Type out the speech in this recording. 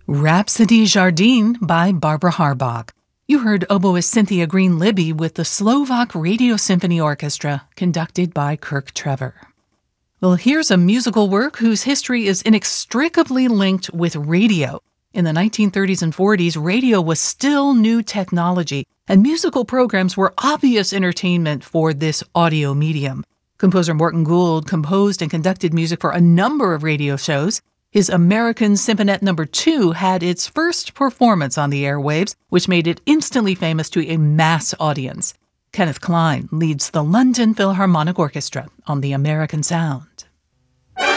Rhapsody Jardin by Barbara Harbach. You heard oboist Cynthia Green-Libby with the Slovak Radio Symphony Orchestra, conducted by Kirk Trevor. Well, here's a musical work whose history is inextricably linked with radio. In the 1930s and 40s, radio was still new technology, and musical programs were obvious entertainment for this audio medium. Composer Morton Gould composed and conducted music for a number of radio shows. His American Symphonette No. 2 had its first performance on the airwaves, which made it instantly famous to a mass audience. Kenneth Klein leads the London Philharmonic Orchestra on the American Sound.